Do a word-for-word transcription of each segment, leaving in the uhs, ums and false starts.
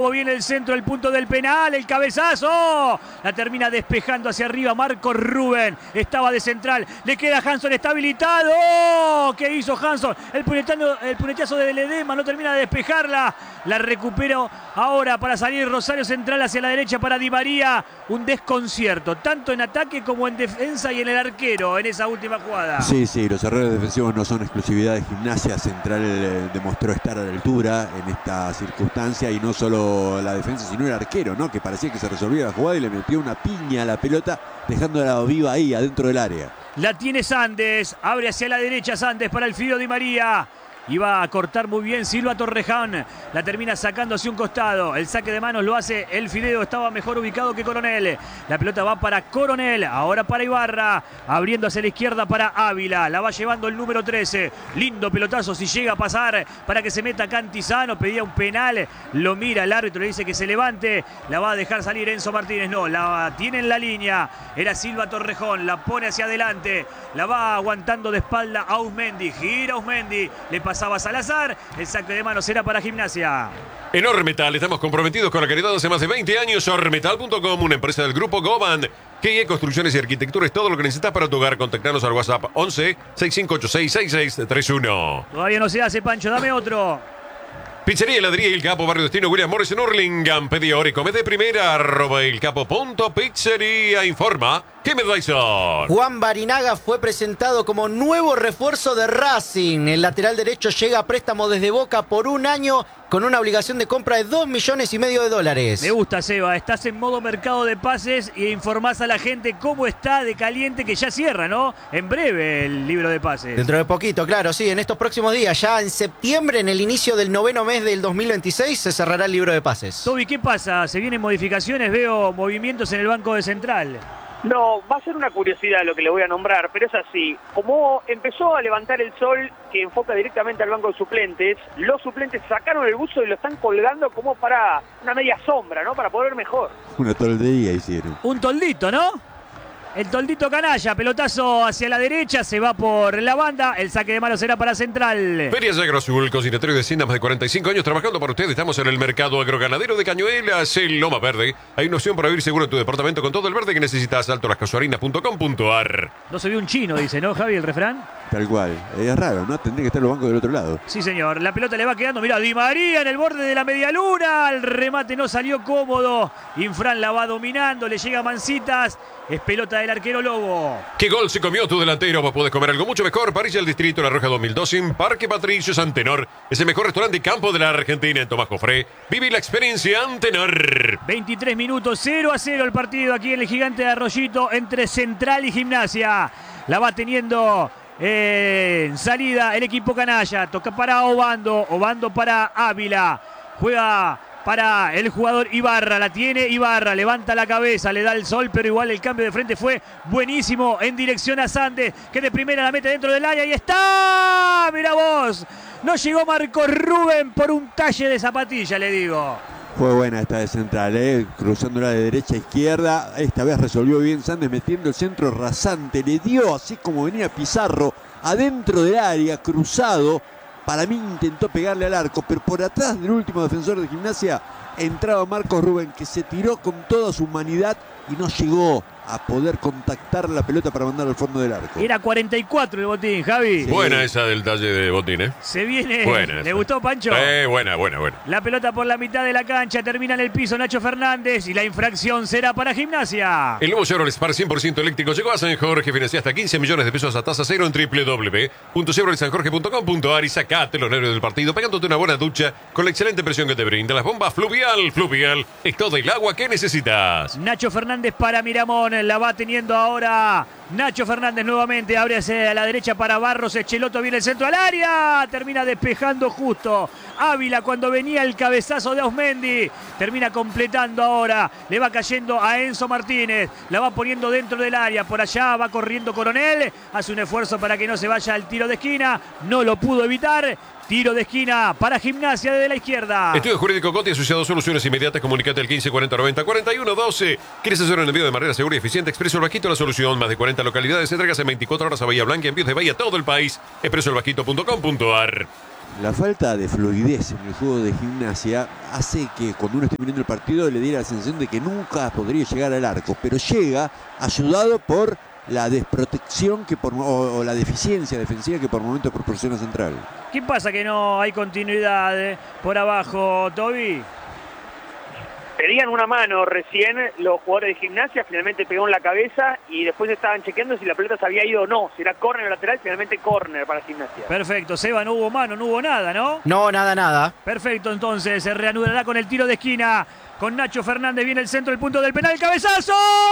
Lobo viene el centro, el punto del penal, el cabezazo. La termina despejando hacia arriba Marco Rubén. Estaba de central. Le queda Hanson, está habilitado. ¡Oh! ¿Qué hizo Hanson? El puñetazo, el puñetazo de Ledesma no termina de despejarla. La recupero ahora para salir Rosario Central hacia la derecha para Di María. Un desconcierto, tanto en ataque como en defensa y en el arquero en esa última jugada. Sí, sí, los errores defensivos no son exclusividad de Gimnasia. Central eh, demostró estar a la altura en esta circunstancia y no solo la defensa, sino el arquero, ¿no? Que parecía que se resolvía la jugada y le metió una piña a la pelota, dejándola viva ahí, adentro del área. La tiene Sandes, abre hacia la derecha Sandes para el Fido Di María. Iba a cortar muy bien Silva Torrejón. La termina sacando hacia un costado. El saque de manos lo hace el Fideo. Estaba mejor ubicado que Coronel. La pelota va para Coronel. Ahora para Ibarra. Abriendo hacia la izquierda para Ávila. La va llevando el número trece. Lindo pelotazo si llega a pasar para que se meta Cantizano. Pedía un penal. Lo mira el árbitro. Le dice que se levante. La va a dejar salir Enzo Martínez. No, la tiene en la línea. Era Silva Torrejón. La pone hacia adelante. La va aguantando de espalda a Ausmendi. Gira Ausmendi. Le pasa Pasaba Salazar, el saque de manos será para Gimnasia. En Ormetal estamos comprometidos con la calidad hace más de veinte años. Ormetal punto com, una empresa del grupo Goban. K E Construcciones y Arquitectura es todo lo que necesitas para tu hogar. Contactanos al WhatsApp once, sesenta y cinco ochenta y seis, sesenta y seis treinta y uno. Todavía no se hace, Pancho, dame otro. Pizzería Heladería El Capo, Barrio Destino, William Morris en Hurlingham. Pedí ahora y come de primera, arroba elcapo.pizzería. Informa Kim Dyson. Juan Barinaga fue presentado como nuevo refuerzo de Racing. El lateral derecho llega a préstamo desde Boca por un año con una obligación de compra de dos millones y medio de dólares. Me gusta, Seba. Estás en modo mercado de pases y informás a la gente cómo está de caliente, que ya cierra, ¿no? En breve el libro de pases. Dentro de poquito, claro, sí. En estos próximos días, ya en septiembre, en el inicio del noveno mes del dos mil veintiséis, se cerrará el libro de pases. Toby, ¿qué pasa? ¿Se vienen modificaciones? Veo movimientos en el banco de Central. No, va a ser una curiosidad lo que le voy a nombrar, pero es así. Como empezó a levantar el sol que enfoca directamente al banco de suplentes, los suplentes sacaron el buzo y lo están colgando como para una media sombra, ¿no? Para poder ver mejor. Una toldería hicieron. Un toldito, ¿no? El toldito canalla, pelotazo hacia la derecha, se va por la banda, el saque de manos será para Central. Ferias Agrosul, cocinatorio de Hacienda, más de cuarenta y cinco años trabajando para ustedes. Estamos en el mercado agroganadero de Cañuelas, en Loma Verde. Hay una opción para vivir seguro en tu departamento con todo el verde que necesitas. alto las casuarinas punto com punto ar. No se vio un chino, dice, ¿no, Javi, el refrán? Tal cual. Es raro, ¿no? Tendría que estar los bancos del otro lado. Sí, señor. La pelota le va quedando. Mirá, Di María en el borde de la medialuna. El remate no salió cómodo. Infran la va dominando. Le llega Mancitas. Es pelota del arquero Lobo. ¿Qué gol se comió tu delantero? Vos podés comer algo mucho mejor. Parilla del Distrito La Roja dos mil doce en Parque Patricios Antenor. Es el mejor restaurante y campo de la Argentina en Tomás Jofré. Viví la experiencia Antenor. veintitrés minutos, cero a cero el partido aquí en el Gigante de Arroyito entre Central y Gimnasia. La va teniendo en salida el equipo canalla. Toca para Obando. Obando para Ávila. Juega para el jugador Ibarra. La tiene Ibarra. Levanta la cabeza. Le da el sol. Pero igual el cambio de frente fue buenísimo. En dirección a Sandes. Que de primera la mete dentro del área. Y está. Mira vos. No llegó Marco Rubén por un talle de zapatilla, le digo. Fue buena esta de Central, ¿eh? Cruzándola de derecha a izquierda. Esta vez resolvió bien Sandes metiendo el centro rasante. Le dio, así como venía Pizarro, adentro del área, cruzado. Para mí intentó pegarle al arco, pero por atrás del último defensor de Gimnasia entraba Marcos Rubén, que se tiró con toda su humanidad y no llegó a poder contactar la pelota para mandar al fondo del arco. Era cuarenta y cuatro el botín, Javi. Sí. Buena esa del talle de botín, ¿eh? Se viene. Buena ¿Le esa. gustó, Pancho? Eh, buena, buena, buena. La pelota por la mitad de la cancha, termina en el piso Nacho Fernández y la infracción será para Gimnasia. El nuevo Chevrolet Spark cien por ciento eléctrico llegó a San Jorge, financia hasta quince millones de pesos a tasa cero en doble u doble u doble u punto chevrolet san jorge punto com punto ar y sacate los nervios del partido pegándote una buena ducha con la excelente presión que te brinda las bombas Fluvial. Fluvial es todo el agua que necesitas. Nacho Fernández para Miramón, la va teniendo ahora Nacho Fernández nuevamente, abre hacia la derecha para Barros, Echeloto viene el centro al área, termina despejando justo Ávila cuando venía el cabezazo de Ausmendi, termina completando ahora, le va cayendo a Enzo Martínez, la va poniendo dentro del área, por allá va corriendo Coronel, hace un esfuerzo para que no se vaya al tiro de esquina, no lo pudo evitar. Tiro de esquina para Gimnasia desde la izquierda. Estudio Jurídico Coti, asociado a Soluciones Inmediatas. Comunicate al quince cuarenta noventa cuarenta y uno doce. ¿Quieres hacer un envío de manera segura y eficiente? Expreso El Vasquito, la solución. Más de cuarenta localidades. Entregas en veinticuatro horas a Bahía Blanca. Envíos de Bahía a todo el país. expreso el vasquito punto com punto ar. La falta de fluidez en el juego de Gimnasia hace que cuando uno esté mirando el partido le diera la sensación de que nunca podría llegar al arco, pero llega ayudado por la desprotección que por, o, o la deficiencia defensiva que por momentos proporciona Central. ¿Qué pasa que no hay continuidad eh, por abajo, Toby? Pedían una mano recién los jugadores de Gimnasia, finalmente pegó en la cabeza y después estaban chequeando si la pelota se había ido o no, si era córner o lateral, finalmente córner para Gimnasia. Perfecto, Seba, no hubo mano, no hubo nada, ¿no? No, nada, nada. Perfecto, entonces se reanudará con el tiro de esquina. Con Nacho Fernández viene el centro del punto del penal. ¡Cabezazo!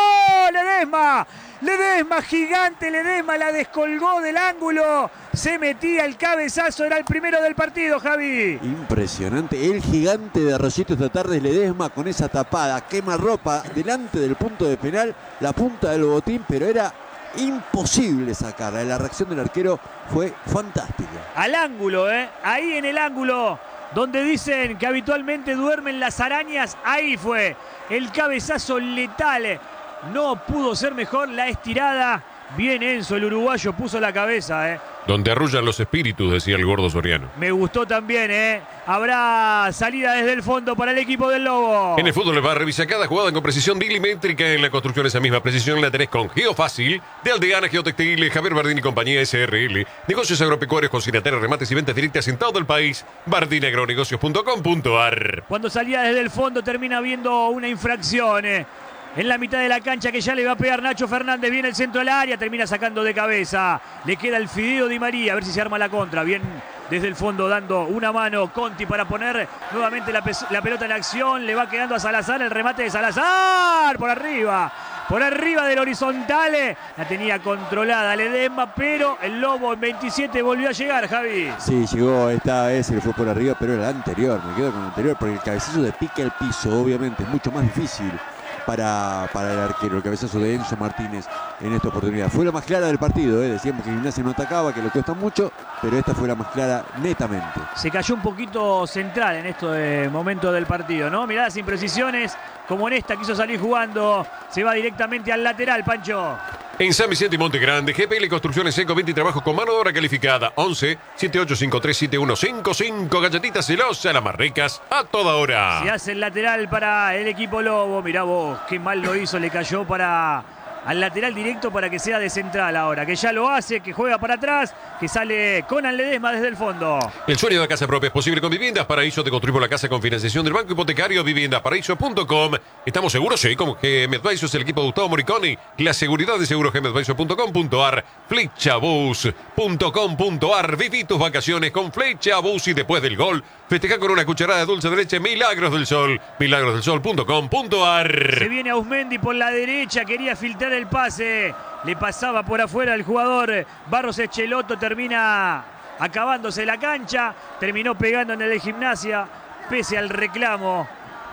¡Ledesma! Ledesma, gigante Ledesma, la descolgó del ángulo. Se metía el cabezazo, era el primero del partido, Javi. Impresionante. El gigante de Arroyito esta tarde es Ledesma con esa tapada. Quema ropa delante del punto de penal. La punta del botín, pero era imposible sacarla. La reacción del arquero fue fantástica. Al ángulo, ¿eh? Ahí en el ángulo donde dicen que habitualmente duermen las arañas, ahí fue el cabezazo letal. No pudo ser mejor la estirada. Bien Enzo, el uruguayo, puso la cabeza, ¿eh? Donde arrullan los espíritus, decía el gordo Soriano. Me gustó también, ¿eh? Habrá salida desde el fondo para el equipo del Lobo. En el fútbol va a revisar cada jugada con precisión milimétrica. En la construcción esa misma precisión la tenés con Geofácil, de Aldeana Geotextil, Javier Bardini y compañía S R L. Negocios agropecuarios, cocinateras, remates y ventas directas en todo el país. bardini agronegocios punto com punto ar. Cuando salía desde el fondo termina viendo una infracción, ¿eh? En la mitad de la cancha que ya le va a pegar Nacho Fernández. Viene el centro del área, termina sacando de cabeza. Le queda el Fideo Di María, a ver si se arma la contra. Bien desde el fondo dando una mano Conti para poner nuevamente la, la pelota en acción. Le va quedando a Salazar, el remate de Salazar por arriba. Por arriba del horizontal. La tenía controlada Ledesma, pero el Lobo en veintisiete volvió a llegar, Javi. Sí, llegó esta vez, se le fue por arriba, pero era la anterior. Me quedo con la anterior porque el cabezazo de pique al piso, obviamente, es mucho más difícil Para, para el arquero, el cabezazo de Enzo Martínez en esta oportunidad. Fue la más clara del partido, ¿eh? Decíamos que Gimnasia no atacaba, que le cuesta mucho, pero esta fue la más clara netamente. Se cayó un poquito Central en este momento del partido, ¿no? Mirá las imprecisiones, como en esta quiso salir jugando, se va directamente al lateral, Pancho. En San Vicente y Monte Grande, G P L Construcciones Seco veinte y trabajo con mano de obra calificada. once, siete ocho cinco tres siete uno cinco cinco. Galletitas celosas, las más ricas, a toda hora. Se hace el lateral para el equipo Lobo. Mirá vos, qué mal lo hizo, le cayó para al lateral directo para que sea de central ahora. Que ya lo hace, que juega para atrás, que sale Conan Ledesma desde el fondo. El sueño de casa propia es posible con Viviendas Paraíso. Te construimos la casa con financiación del Banco Hipotecario. viviendas paraíso punto com. ¿Estamos seguros? Sí, como que Medvisos, el equipo de Gustavo Moriconi. La seguridad de seguros, medvisos punto com punto ar. Flechabus punto com punto ar. Viví tus vacaciones con Flechabus y después del gol, festeja con una cucharada de dulce de leche Milagros del Sol. milagros del sol punto com punto ar. Se viene Ausmendi por la derecha, quería filtrar el pase. Le pasaba por afuera el jugador Barros Echeloto, termina acabándose la cancha, terminó pegando en el de Gimnasia, pese al reclamo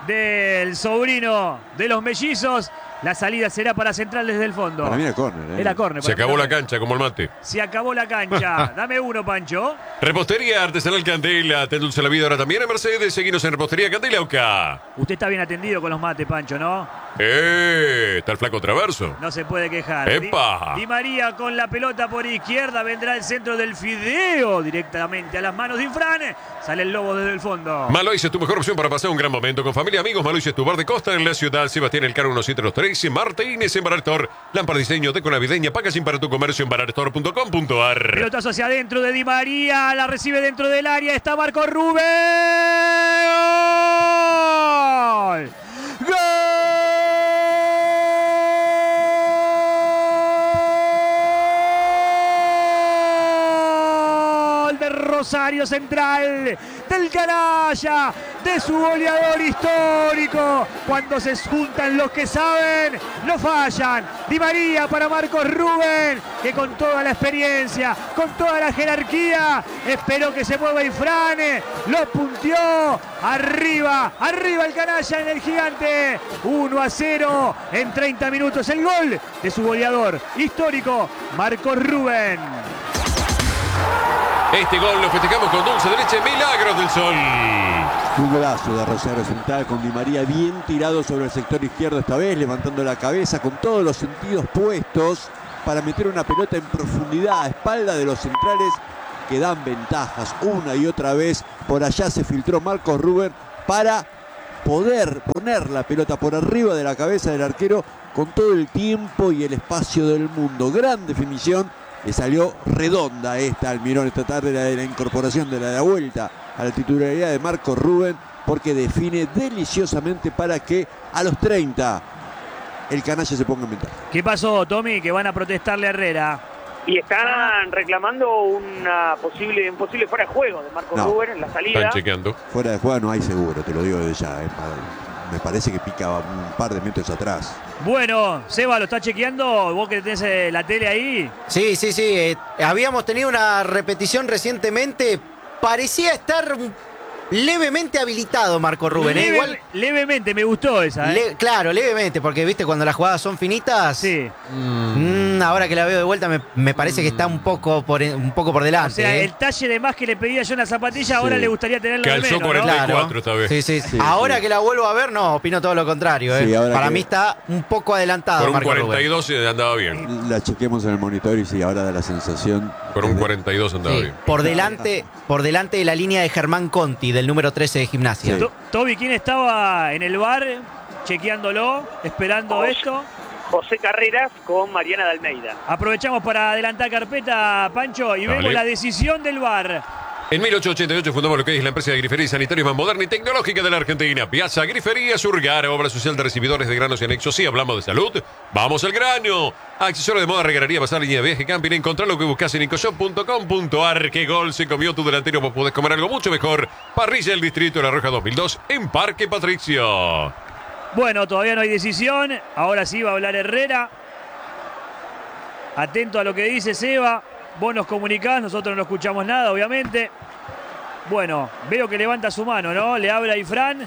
del sobrino de los mellizos. La salida será para Central desde el fondo. Para mí era córner, ¿eh? Era córner. Se acabó la cancha como el mate. Se acabó la cancha. Dame uno, Pancho. Repostería Artesanal Candela. Te endulce la vida ahora también en Mercedes. Seguinos en Repostería Candela Oca. Usted está bien atendido con los mates, Pancho, ¿no? ¡Eh! Está el flaco traverso. No se puede quejar. ¡Epa! Di, Di María con la pelota por izquierda. Vendrá el centro del Fideo directamente a las manos de Infran. Sale el Lobo desde el fondo. Malois es tu mejor opción para pasar un gran momento con familia, amigos. Malois es tu bar de costa en la ciudad. Sebastián Elcano uno siete dos tres. Martínez en Barartor. Lámpara diseño, deco navideña. Packaging para tu comercio en barartor punto com punto ar. Pelotazo hacia adentro de Di María. La recibe dentro del área. Está Marco Rubén. ¡Gol! ¡Gol! De Rosario Central, del canalla, de su goleador histórico. Cuando se juntan los que saben, no fallan. Di María para Marcos Rubén, que con toda la experiencia, con toda la jerarquía, esperó que se mueva Infran, lo punteó. Arriba, arriba el canalla en el gigante. uno a cero en treinta minutos. El gol de su goleador histórico, Marcos Rubén. Este gol lo festejamos con dulce de leche Milagros del Sol. Un golazo de Rosario Central con Di María bien tirado sobre el sector izquierdo esta vez, levantando la cabeza con todos los sentidos puestos para meter una pelota en profundidad a espalda de los centrales que dan ventajas una y otra vez. Por allá se filtró Marcos Rubén para poder poner la pelota por arriba de la cabeza del arquero con todo el tiempo y el espacio del mundo. Gran definición, le salió redonda esta Almirón esta tarde, la de la incorporación de la, de la vuelta a la titularidad de Marcos Rubén, porque define deliciosamente para que a los treinta el canalla se ponga en ventaja. ¿Qué pasó, Tommy? Que van a protestarle a Herrera. Y están reclamando una posible, un posible fuera de juego de Marcos No. Rubén en la salida. Están chequeando. Fuera de juego no hay seguro, te lo digo desde ya. eh. Me parece que pica un par de metros atrás. Bueno, Seba, ¿lo está chequeando? ¿Vos que tenés eh, la tele ahí? Sí, sí, sí. eh, habíamos tenido una repetición recientemente. Parecía estar levemente habilitado Marco Rubén. ¿eh? Leve- Igual, Levemente, me gustó esa. ¿eh? le- claro, levemente, porque viste, cuando las jugadas son finitas. Sí. mm, ahora que la veo de vuelta, me, me parece que está un poco por, un poco por O delante. sea, ¿eh? el talle de más que le pedía yo en la zapatilla, ahora Sí. le gustaría tenerlo al Calzó menos, ¿no? cuarenta y cuatro esta vez. Sí, sí. Sí, ahora sí. que la vuelvo a ver, no, opino todo lo contrario. ¿eh? Sí, ahora Para que- mí está un poco adelantado Por un Marco cuarenta y Rubén. dos andaba bien. La chequemos en el monitor y sí, ahora da la sensación. Por un de- cuarenta y dos andaba Sí, bien. por delante, por delante de la línea de Germán Conti, del número trece de Gimnasia. Sí. To- Toby, ¿quién estaba en el bar chequeándolo, esperando José. esto? José Carreras con Mariana de Almeida. Aprovechamos para adelantar carpeta, Pancho, y Dale. vemos la decisión del bar. En mil ochocientos ochenta y ocho fundamos lo que es la empresa de grifería y sanitarios más moderna y tecnológica de la Argentina. Piazza Grifería Surgar, obra social de recibidores de granos y anexos. Si hablamos de salud, vamos al grano. Accesorios de moda, regalería, pasar línea de viaje, camping. Encontrar lo que buscas en incoshop punto com punto ar. Qué gol se comió tu delantero. Vos podés comer algo mucho mejor. Parrilla del Distrito de La Roja dos mil dos en Parque Patricio. Bueno, todavía no hay decisión. Ahora sí va a hablar Herrera. Atento a lo que dice Seba. Vos nos comunicás, nosotros no escuchamos nada, obviamente. Bueno, veo que levanta su mano, ¿no? Le habla y Fran.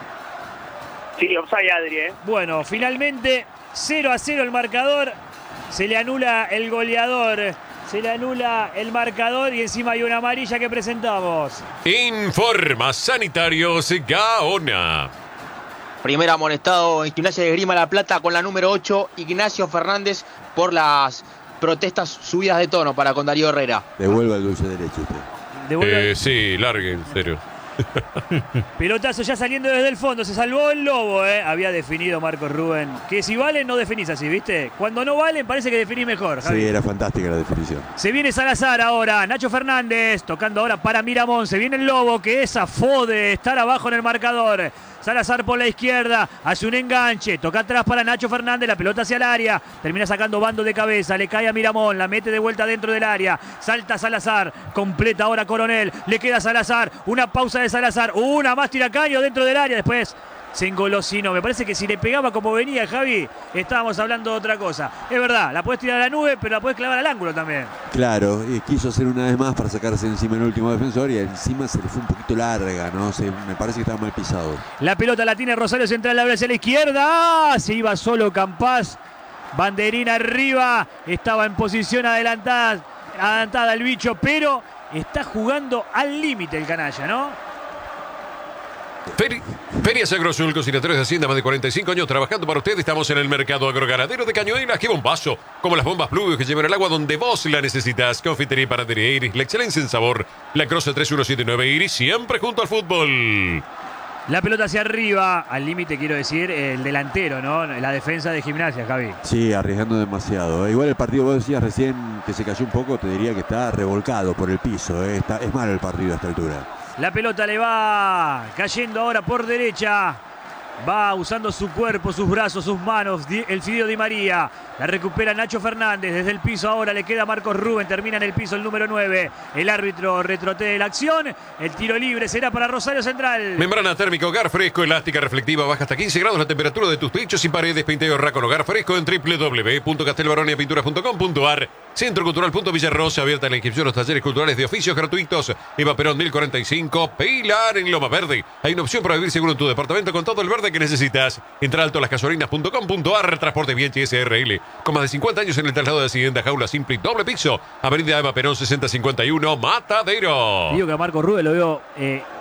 Sí, offside Adri, ¿eh? Bueno, finalmente cero a cero el marcador. Se le anula el goleador. Se le anula el marcador y encima hay una amarilla que presentamos. Informa Sanitarios Gaona. Primer amonestado en Gimnasia de Esgrima La Plata con la número ocho, Ignacio Fernández, por las protestas subidas de tono para con Darío Herrera. Devuelva el dulce derecho usted. Devuelve Eh, sí, largue, en serio. pelotazo ya saliendo desde el fondo. Se salvó el Lobo, ¿eh? Había definido Marcos Rubén. Que si valen, no definís así, ¿viste? Cuando no valen, parece que definís mejor, Javi. Sí, era fantástica la definición. Se viene Salazar ahora, Nacho Fernández, tocando ahora para Miramón. Se viene el Lobo, que es afó de estar abajo en el marcador. Salazar por la izquierda, hace un enganche, toca atrás para Nacho Fernández, la pelota hacia el área, termina sacando bando de cabeza, le cae a Miramón, la mete de vuelta dentro del área, salta Salazar, completa ahora Coronel, le queda Salazar, una pausa de Salazar, una más tiracaño dentro del área, después se engolosinó. Me parece que si le pegaba como venía Javi, estábamos hablando de otra cosa. Es verdad, la puedes tirar a la nube, pero la puedes clavar al ángulo también. Claro, y quiso hacer una vez más para sacarse encima el último defensor y encima se le fue un poquito larga, ¿no? Se, me parece que estaba mal pisado. La pelota la tiene Rosario Central, la abre hacia la izquierda. ¡Ah! Se iba solo Campás. Banderina arriba. Estaba en posición adelantada, adelantada el bicho, pero está jugando al límite el canalla, ¿no? Feri- Ferias Agrosul, consignatorios de Hacienda, más de cuarenta y cinco años trabajando para usted. Estamos en el mercado agroganadero de Cañuelas. ¡Qué bombazo! Como las bombas Pluvio que llevan el agua donde vos la necesitas. Confitería y panadería Iris, la excelencia en sabor. La Croce tres uno siete nueve Iris, siempre junto al fútbol. La pelota hacia arriba, al límite quiero decir, el delantero, ¿no? La defensa de Gimnasia, Javi. Sí, arriesgando demasiado. ¿eh? Igual el partido, vos decías recién que se cayó un poco, te diría que está revolcado por el piso. ¿eh? Está, es malo el partido a esta altura. La pelota le va cayendo ahora por derecha. Va usando su cuerpo, sus brazos, sus manos. Di- El Fideo Di María. La recupera Nacho Fernández. Desde el piso ahora le queda Marcos Rubén. Termina en el piso el número nueve. El árbitro retrocede la acción. El tiro libre será para Rosario Central. Membrana térmica, hogar fresco, elástica, reflectiva, baja hasta quince grados la temperatura de tus techos y paredes. Pinteo Racon Hogar Fresco en doble u doble u doble u punto castelbaroniapinturas punto com punto ar. Centro Cultural punto Villarrosa, abierta la inscripción a los talleres culturales de oficios gratuitos. Eva Perón mil cuarenta y cinco, Pilar en Loma Verde. Hay una opción para vivir seguro en tu departamento con todo el verde que necesitas. Entra alto a las gasolinas punto com punto ar. Transporte Bianchi S R L. Con más de cincuenta años en el traslado de Hacienda, jaula simple y doble piso. Avenida Eva Perón sesenta cincuenta y uno, Matadero. Digo que a Marcos Rubén lo veo eh,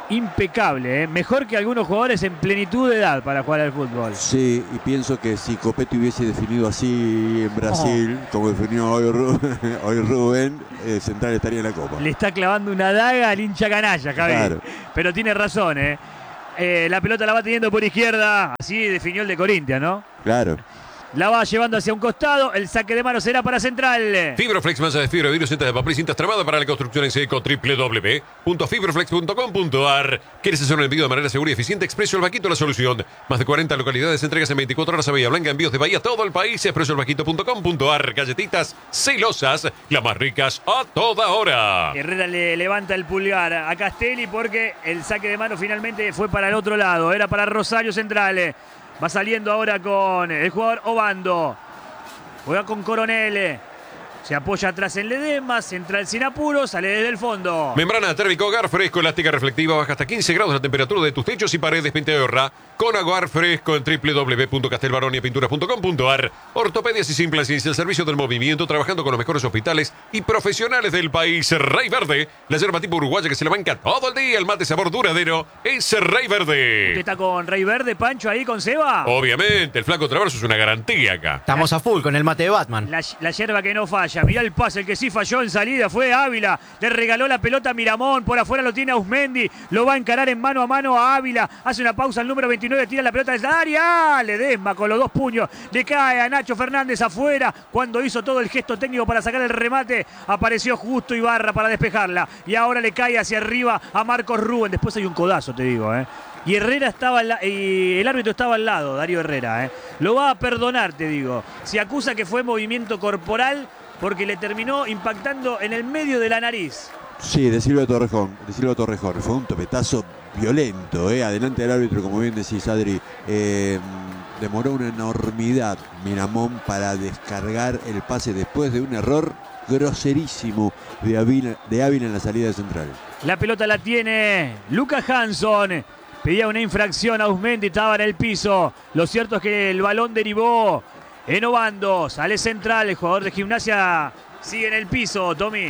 impecable, ¿eh? Mejor que algunos jugadores en plenitud de edad para jugar al fútbol. Sí, y pienso que si Copete hubiese definido así en Brasil, oh. como definió hoy, Rubén, hoy Rubén eh, Central estaría en la Copa. Le está clavando una daga al hincha canalla, Javi. Claro. Pero tiene razón, ¿eh? Eh, la pelota la va teniendo por izquierda, así definió el de Corinthians, ¿no? Claro. La va llevando hacia un costado. El saque de mano será para Central. Fibroflex, masa de fibra, virus, cintas de papel y cintas tramadas para la construcción en seco. doble u doble u doble u punto fibroflex punto com punto a r. ¿Quieres hacer un envío de manera segura y eficiente? Expreso El Vaquito, la solución. Más de cuarenta localidades, entregas en veinticuatro horas a Bahía Blanca, envíos de Bahía a todo el país. expreso el vaquito punto com punto a r. Galletitas celosas, las más ricas a toda hora. Herrera le levanta el pulgar a Castelli porque el saque de mano finalmente fue para el otro lado. Era para Rosario Central. Va saliendo ahora con el jugador Obando. Juega con Coronel. Se apoya atrás en Ledesma. Central sin apuro. Sale desde el fondo. Membrana térmica Hogar Fresco. Elástica reflectiva. Baja hasta quince grados la temperatura de tus techos y paredes. Pinteorra. Con Hogar Fresco en doble u doble u doble u punto castelbaronia pinturas punto com punto a r. Ortopedias y Simplasis. El servicio del movimiento. Trabajando con los mejores hospitales y profesionales del país. Rey Verde. La yerba tipo uruguaya que se la banca todo el día. El mate sabor duradero. Es Rey Verde. ¿Usted está con Rey Verde, Pancho, ahí con Seba? Obviamente. El flaco Traverso es una garantía acá. Estamos a full con el mate de Batman. La, la yerba que no falla. Mirá el pase. El que sí falló en salida fue Ávila. Le regaló la pelota a Miramón. Por afuera lo tiene Ausmendi. Lo va a encarar en mano a mano a Ávila. Hace una pausa al número veintinueve. Tira la pelota desde la área. Ledesma con los dos puños. Le cae a Nacho Fernández afuera. Cuando hizo todo el gesto técnico para sacar el remate, apareció justo Ibarra para despejarla. Y ahora le cae hacia arriba a Marcos Rubén. Después hay un codazo, te digo, ¿eh? Y Herrera estaba al la- y el árbitro estaba al lado, Darío Herrera, ¿eh? Lo va a perdonar, te digo. Se acusa que fue movimiento corporal porque le terminó impactando en el medio de la nariz. Sí, de Silvio Torrejón, de Silvio Torrejón. Fue un topetazo violento, ¿eh? Adelante del árbitro, como bien decís, Adri. Eh, demoró una enormidad Miramón para descargar el pase después de un error groserísimo de Ávila, de Ávila en la salida de Central. La pelota la tiene Lucas Hanson. Pedía una infracción a Ausmendi, estaba en el piso. Lo cierto es que el balón derivó en Obando. Sale Central, el jugador de Gimnasia sigue en el piso, Tommy.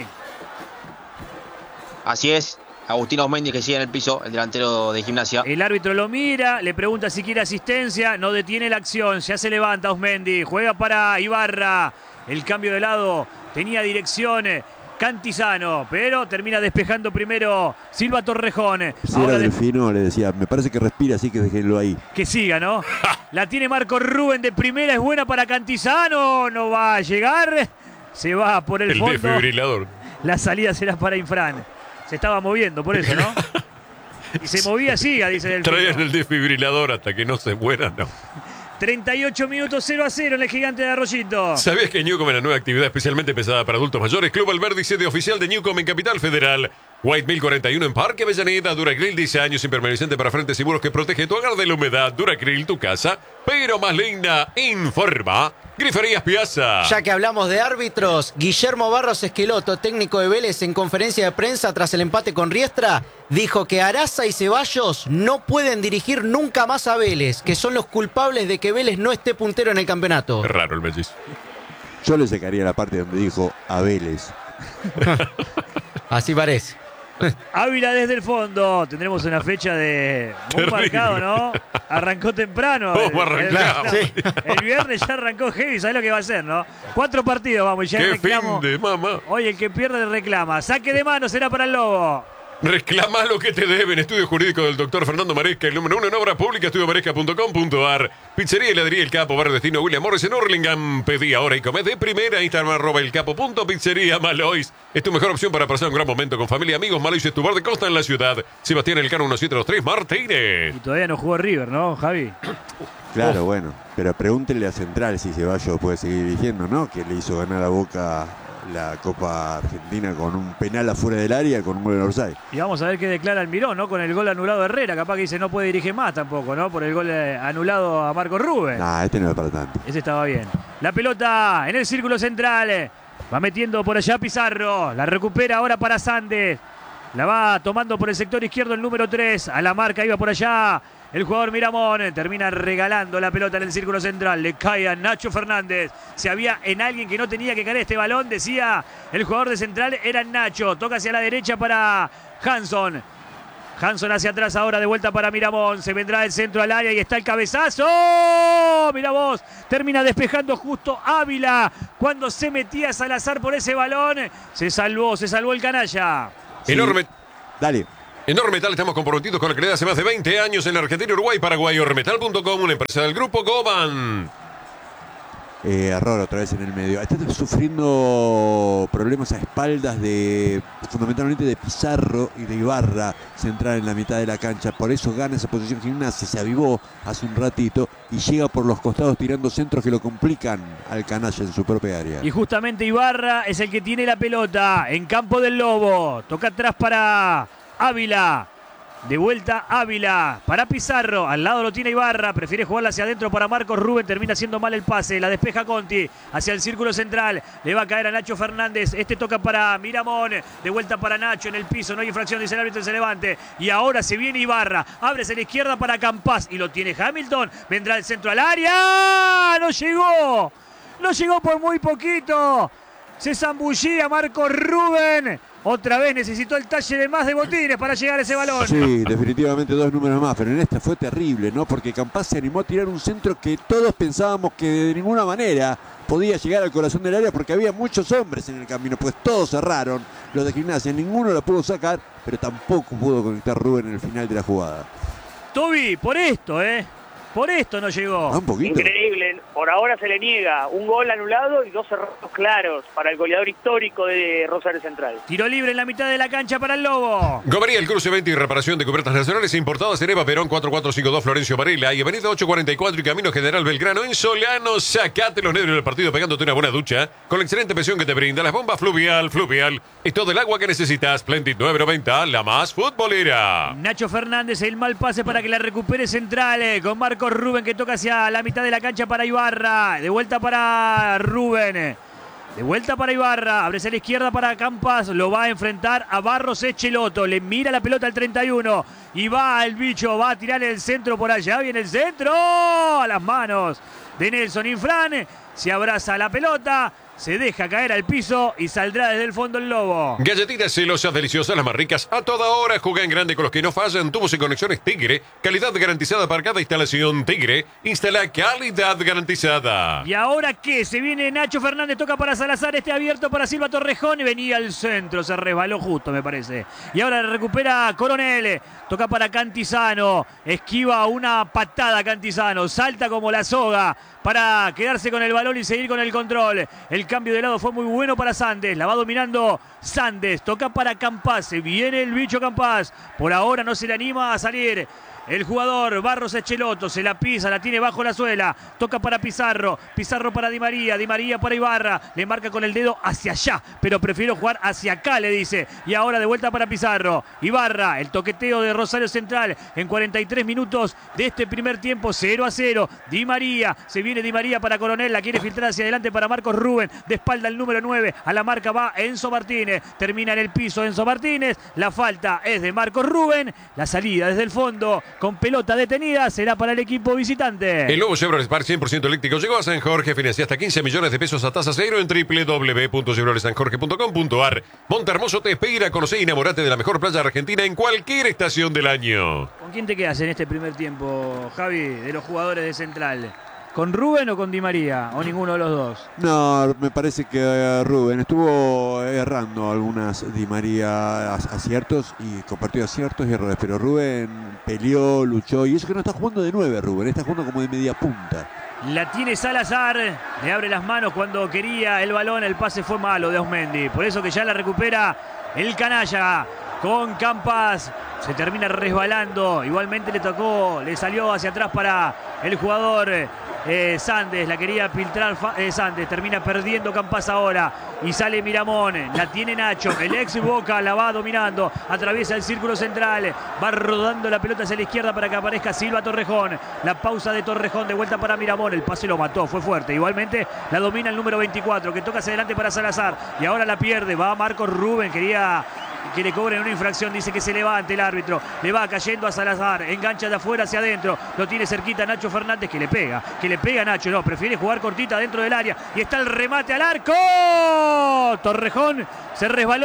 Así es, Agustín Ausmendi que sigue en el piso, el delantero de Gimnasia. El árbitro lo mira, le pregunta si quiere asistencia, no detiene la acción, ya se levanta Ausmendi, juega para Ibarra. El cambio de lado tenía dirección Cantizano, pero termina despejando primero Silva Torrejón. Si era Delfino, le decía, me parece que respira, así que déjenlo ahí. Que siga, ¿no? La tiene Marco Rubén de primera, es buena para Cantizano, no va a llegar, se va por el, El fondo. desfibrilador. La salida será para Infran. Se estaba moviendo, por eso, ¿no? Y se movía, siga, dice Delfino. Traían el desfibrilador hasta que no se muera, no. treinta y ocho minutos, cero a cero en el Gigante de Arroyito. ¿Sabías que Newcom es la nueva actividad especialmente pensada para adultos mayores? Club Alberdi, sede oficial de Newcom en Capital Federal. White mil cuarenta y uno en Parque Avellaneda. Duracryl, dice años impermeabilizante para frentes y muros que protege tu hogar de la humedad. Duracryl, tu casa, pero más linda. Informa Griferías Piazza. Ya que hablamos de árbitros, Guillermo Barros Esqueloto, técnico de Vélez, en conferencia de prensa tras el empate con Riestra, dijo que Araza y Ceballos no pueden dirigir nunca más a Vélez, que son los culpables de que Vélez no esté puntero en el campeonato. Es raro el mellizo. Yo le sacaría la parte donde dijo a Vélez. Así parece. Ávila desde el fondo. Tendremos una fecha de muy Terrible. marcado, ¿no? Arrancó temprano. ¿Cómo arrancamos? El, el- el viernes ya arrancó heavy. ¿Sabes lo que va a hacer, no? Cuatro partidos, vamos. Y ya el ¡Qué reclamo. fin de mamá! Hoy el que pierde le reclama. Saque de mano será para el Lobo. Reclama lo que te deben. Estudio jurídico del doctor Fernando Maresca, el número uno en obra pública, estudio maresca punto com punto a r. Pizzería y heladería El Capo, barrio destino William Morris en Hurlingham. Pedí ahora y comé de primera. Instagram arroba el capo punto pizzería Malois. Es tu mejor opción para pasar un gran momento con familia, amigos. Malois es tu bar de costa en la ciudad. Sebastián Elcano uno siete dos tres Martínez. Y todavía no jugó River, ¿no, Javi? Claro, bueno. Pero pregúntenle a Central si Ceballos puede seguir dirigiendo, ¿no? Que le hizo ganar a Boca la Copa Argentina con un penal afuera del área, con un gol en offside. Y vamos a ver qué declara Almirón, ¿no? Con el gol anulado de Herrera. Capaz que dice no puede dirigir más tampoco, ¿no? Por el gol eh, anulado a Marco Rubén. Nah, este no es para tanto. Ese estaba bien. La pelota en el círculo central. Va metiendo por allá Pizarro. La recupera ahora para Sandes. La va tomando por el sector izquierdo el número tres. A la marca iba por allá el jugador Miramón. Termina regalando la pelota en el círculo central. Le cae a Nacho Fernández. Si había en alguien que no tenía que caer este balón, decía el jugador de Central, era Nacho. Toca hacia la derecha para Hanson. Hanson hacia atrás ahora, de vuelta para Miramón. Se vendrá el centro al área y está el cabezazo. Mirá vos, termina despejando justo Ávila. Cuando se metía Salazar por ese balón, se salvó, se salvó el canalla. Sí. Enorme. Dale. En Ormetal estamos comprometidos con la calidad hace más de veinte años en la Argentina, Uruguay, Paraguay. Ormetal punto com, una empresa del grupo Goban. Eh, error otra vez en el medio. Está sufriendo problemas a espaldas de fundamentalmente de Pizarro y de Ibarra, central en la mitad de la cancha. Por eso gana esa posición Gimnasia. Se avivó hace un ratito y llega por los costados tirando centros que lo complican al canalla en su propia área. Y justamente Ibarra es el que tiene la pelota en campo del Lobo. Toca atrás para Ávila. De vuelta Ávila para Pizarro, al lado lo tiene Ibarra, prefiere jugarla hacia adentro para Marcos Rubén, termina haciendo mal el pase, la despeja Conti hacia el círculo central, le va a caer a Nacho Fernández, este toca para Miramón, de vuelta para Nacho en el piso, no hay infracción, dice el árbitro, se levante, y ahora se viene Ibarra, ábrese a la izquierda para Campás, y lo tiene Hamilton, vendrá el centro al área, no llegó, no llegó por muy poquito, se zambullía Marcos Rubén. Otra vez necesitó el talle de más de Botines para llegar a ese balón. Sí, definitivamente dos números más, pero en esta fue terrible, ¿no? Porque Campás se animó a tirar un centro que todos pensábamos que de ninguna manera podía llegar al corazón del área porque había muchos hombres en el camino, pues todos cerraron, los de Gimnasia, ninguno la pudo sacar, pero tampoco pudo conectar Rubén en el final de la jugada. Toby, por esto, ¿eh? Por esto no llegó. Ah, un poquito. Increíble, por ahora se le niega un gol anulado y dos errores claros para el goleador histórico de Rosario Central. Tiro libre en la mitad de la cancha para el Lobo. Gomería, el cruce, venta y reparación de cubiertas nacionales importadas en Eva Perón cuatro cuatro cinco dos Florencio Varela y Avenida ocho cuarenta y cuatro y Camino General Belgrano en Solano. Sacate los nervios del partido pegándote una buena ducha con la excelente presión que te brinda las bombas Fluvial. Fluvial es todo el agua que necesitas. Splendid nueve noventa, la más futbolera. Nacho Fernández, el mal pase para que la recupere Central eh, con Marcos Rubén que toca hacia la mitad de la cancha para Ibarra. De vuelta para Rubén. De vuelta para Ibarra. Abre a la izquierda para Campas. Lo va a enfrentar a Barros Echeloto. Le mira la pelota al treinta y uno. Y va el bicho. Va a tirar el centro por allá. Viene el centro. A las manos de Nelson Infran. Se abraza a la pelota. Se deja caer al piso y saldrá desde el fondo el Lobo. Galletitas celosas, deliciosas, las más ricas a toda hora. Juega en grande con los que no fallan. Tubos y conexiones Tigre. Calidad garantizada para cada instalación. Tigre. Instala calidad garantizada. ¿Y ahora qué? Se viene Nacho Fernández, toca para Salazar, este abierto para Silva Torrejón y venía al centro, se resbaló justo me parece. Y ahora recupera Coronel, toca para Cantizano, esquiva una patada Cantizano, salta como la soga para quedarse con el balón y seguir con el control. El cambio de lado fue muy bueno para Sandes, la va dominando Sandes, toca para Campás, viene el bicho Campás, por ahora no se le anima a salir. El jugador Barros Echeloto se la pisa, la tiene bajo la suela. Toca para Pizarro. Pizarro para Di María. Di María para Ibarra. Le marca con el dedo hacia allá. Pero prefiero jugar hacia acá, le dice. Y ahora de vuelta para Pizarro. Ibarra, el toqueteo de Rosario Central en cuarenta y tres minutos de este primer tiempo. cero a cero. Di María. Se viene Di María para Coronel. La quiere filtrar hacia adelante para Marcos Rubén. De espalda el número nueve. A la marca va Enzo Martínez. Termina en el piso Enzo Martínez. La falta es de Marcos Rubén. La salida desde el fondo con pelota detenida será para el equipo visitante. El nuevo Chevrolet Spark cien por ciento eléctrico llegó a San Jorge. Financia hasta quince millones de pesos a tasa cero en doble u doble u doble u punto chevrolet san jorge punto com punto a r. Monte Hermoso te espera. Conoce y enamorate de la mejor playa argentina en cualquier estación del año. ¿Con quién te quedas en este primer tiempo, Javi, de los jugadores de Central? ¿Con Rubén o con Di María? ¿O ninguno de los dos? No, me parece que uh, Rubén estuvo errando algunas Di María aciertos y compartió aciertos y errores, pero Rubén peleó, luchó y eso que no está jugando de nueve Rubén, está jugando como de media punta. La tiene Salazar, le abre las manos cuando quería el balón, el pase fue malo de Osmendi, por eso que ya la recupera el canalla con Campas. Se termina resbalando, igualmente le tocó, le salió hacia atrás para el jugador eh, Sandes, la quería filtrar eh, Sandes, termina perdiendo Campas ahora y sale Miramón, la tiene Nacho, el ex Boca la va dominando, atraviesa el círculo central, va rodando la pelota hacia la izquierda para que aparezca Silva Torrejón, la pausa de Torrejón, de vuelta para Miramón, el pase lo mató, fue fuerte, igualmente la domina el número veinticuatro que toca hacia adelante para Salazar y ahora la pierde, va Marcos Rubén, quería que le cobren una infracción, dice que se levante el árbitro, le va cayendo a Salazar, engancha de afuera hacia adentro, lo tiene cerquita Nacho Fernández que le pega, que le pega a Nacho, no, prefiere jugar cortita dentro del área y está el remate al arco, Torrejón se resbaló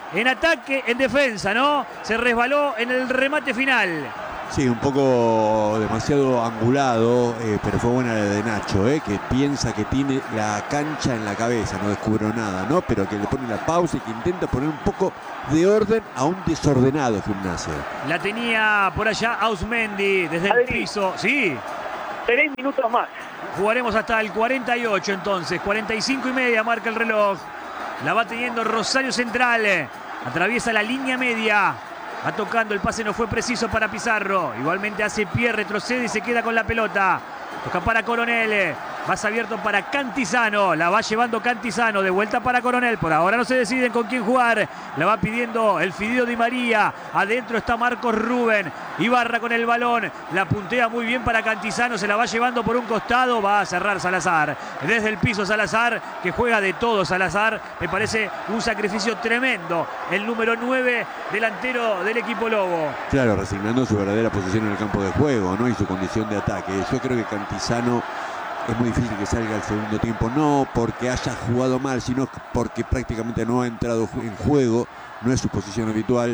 en ataque, en defensa, ¿no? Se resbaló en el remate final. Sí, un poco demasiado angulado, eh, pero fue buena la de Nacho, eh, que piensa que tiene la cancha en la cabeza, no descubrió nada, ¿no? Pero que le pone la pausa y que intenta poner un poco de orden a un desordenado Gimnasia. La tenía por allá Ausmendi desde Adri. el piso. Sí. Tres minutos más. Jugaremos hasta el cuarenta y ocho entonces. cuarenta y cinco y media marca el reloj. La va teniendo Rosario Central. Atraviesa la línea media. Va tocando, el pase no fue preciso para Pizarro. Igualmente hace pie, retrocede y se queda con la pelota. Toca para Coronel. Más abierto para Cantizano. La va llevando Cantizano. De vuelta para Coronel. Por ahora no se deciden con quién jugar. La va pidiendo el Fideo Di María. Adentro está Marcos Rubén. Ibarra con el balón. La puntea muy bien para Cantizano. Se la va llevando por un costado. Va a cerrar Salazar. Desde el piso Salazar, que juega de todo Salazar. Me parece un sacrificio tremendo. El número nueve, delantero del equipo Lobo. Claro, resignando su verdadera posición en el campo de juego, ¿no? Y su condición de ataque. Yo creo que Cantizano es muy difícil que salga al segundo tiempo, no porque haya jugado mal, sino porque prácticamente no ha entrado en juego, no es su posición habitual.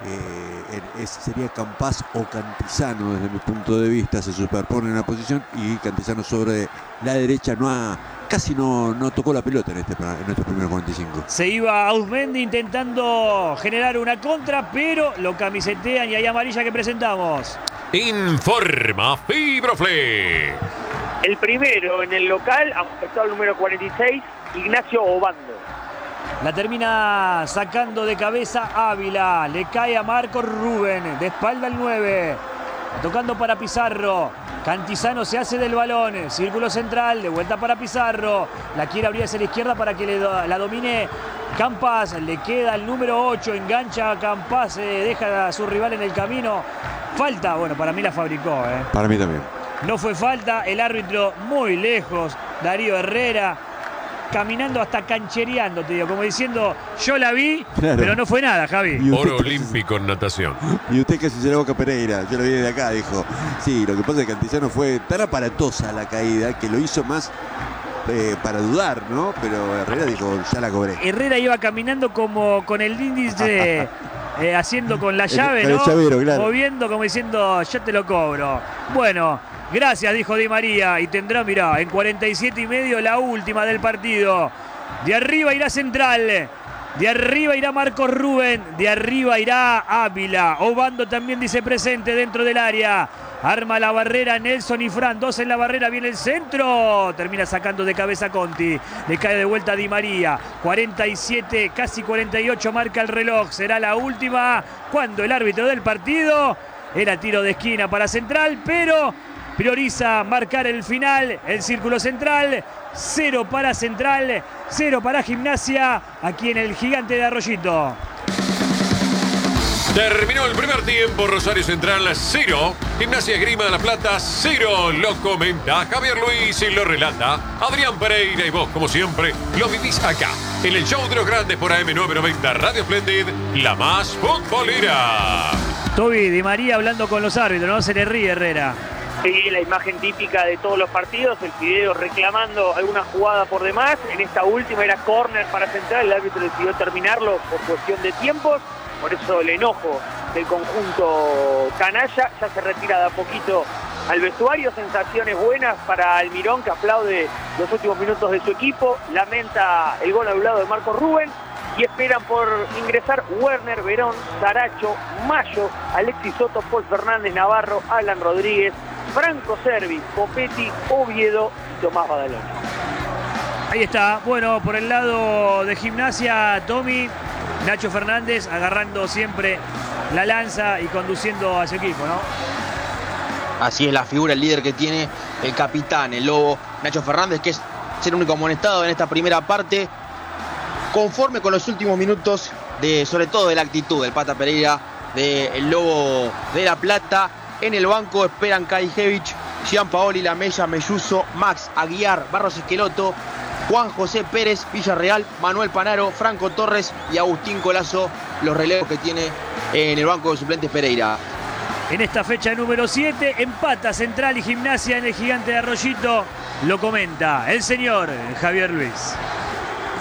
Eh, es, sería Campas o Cantizano desde mi punto de vista, se superponen en la posición y Cantizano sobre la derecha no ha, casi no, no tocó la pelota en, este, en estos primeros cuarenta y cinco. Se iba Ausmendi intentando generar una contra, pero lo camisetean y hay amarilla que presentamos. Informa Fibroflex. El primero en el local, afectado al número cuarenta y seis, Ignacio Obando. La termina sacando de cabeza Ávila. Le cae a Marcos Rubén. De espalda el nueve. Tocando para Pizarro. Cantizano se hace del balón. Círculo central. De vuelta para Pizarro. La quiere abrir hacia la izquierda para que le do, la domine Campas. Le queda el número ocho. Engancha a Campas. Eh, deja a su rival en el camino. Falta. Bueno, para mí la fabricó. Eh. Para mí también. No fue falta. El árbitro muy lejos. Darío Herrera. Caminando hasta canchereando, te digo, como diciendo, yo la vi, claro, pero no fue nada, Javi. Oro olímpico en natación. Y usted casi se la boca Pereira, yo lo vi de acá, dijo. Sí, lo que pasa es que Cantizano fue tan aparatosa la caída que lo hizo más eh, para dudar, ¿no? Pero Herrera dijo, ya la cobré. Herrera iba caminando como con el índice eh, haciendo con la llave, el, ¿no? El llavero, claro. Moviendo como diciendo, yo te lo cobro. Bueno. Gracias, dijo Di María, y tendrá, mirá, en cuarenta y siete y medio la última del partido. De arriba irá Central, de arriba irá Marcos Rubén, de arriba irá Ávila. Obando también dice presente dentro del área. Arma la barrera Nelson y Fran, dos en la barrera, viene el centro. Termina sacando de cabeza Conti, le cae de vuelta a Di María. cuarenta y siete, casi cuarenta y ocho marca el reloj, será la última. Cuando el árbitro del partido, era tiro de esquina para Central, pero prioriza marcar el final, el círculo central. Cero para Central, cero para Gimnasia, aquí en el Gigante de Arroyito. Terminó el primer tiempo, Rosario Central cero, Gimnasia Esgrima de la Plata cero. Lo comenta Javier Luis y lo relata Adrián Pereira, y vos, como siempre, lo vivís acá, en el show de los grandes por A M novecientos noventa Radio Splendid, la más futbolera. Toby, Di María hablando con los árbitros, no se le ríe Herrera. Sí, la imagen típica de todos los partidos, el Fideo reclamando alguna jugada por demás. En esta última era córner para Central, el árbitro decidió terminarlo por cuestión de tiempos, por eso el enojo del conjunto canalla. Ya se retira de a poquito al vestuario, sensaciones buenas para Almirón, que aplaude los últimos minutos de su equipo, lamenta el gol anulado de Marcos Rubén, y esperan por ingresar Werner, Verón, Saracho, Mayo, Alexis Soto, Paul Fernández, Navarro, Alan Rodríguez, Franco Servi, Copetti, Oviedo y Tomás Badaloni. Ahí está, bueno, por el lado de Gimnasia, Tommy, Nacho Fernández agarrando siempre la lanza y conduciendo a su equipo, ¿no? Así es la figura, el líder que tiene el capitán, el Lobo, Nacho Fernández, que es el único amonestado en esta primera parte, conforme con los últimos minutos, de, sobre todo de la actitud del Pata Pereira, del Lobo de La Plata. En el banco esperan Kajevich, Gianpaoli, Lamella, Melluso, Max Aguiar, Barros Esqueloto, Juan José Pérez, Villarreal, Manuel Panaro, Franco Torres y Agustín Colazo, los relevos que tiene en el banco de suplentes Pereira. En esta fecha número siete, empata Central y Gimnasia en el Gigante de Arroyito. Lo comenta el señor Javier Luis.